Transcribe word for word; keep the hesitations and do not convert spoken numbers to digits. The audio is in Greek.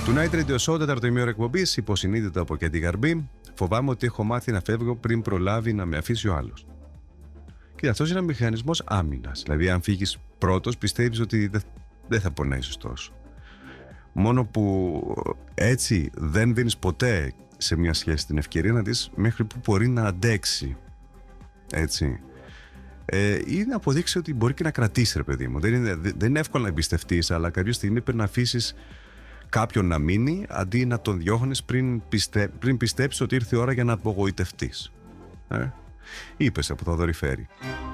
Tonight Radio Show, τέταρτο ημίωρο εκπομπής, υποσυνείδητα από Κέντι Γαρμπή. Φοβάμαι ότι έχω μάθει να φεύγω πριν προλάβει να με αφήσει ο άλλος. Και αυτός είναι ένα μηχανισμός άμυνας. Δηλαδή, αν φύγεις πρώτος, πιστεύεις ότι δεν θα πονέσεις τόσο. Μόνο που έτσι δεν δίνεις ποτέ σε μια σχέση την ευκαιρία να δεις μέχρι που μπορεί να αντέξει. Έτσι. Ε, ή να αποδείξει ότι μπορεί και να κρατήσει, ρε παιδί μου. Δεν είναι, δεν είναι εύκολο να εμπιστευτείς, αλλά κάποια στιγμή πρέπει να αφήσεις κάποιον να μείνει αντί να τον διώχνεις πριν, πιστε, πριν πιστέψεις ότι ήρθε η ώρα για να απογοητευτείς. Ε? Είπες από το δορυφέρι.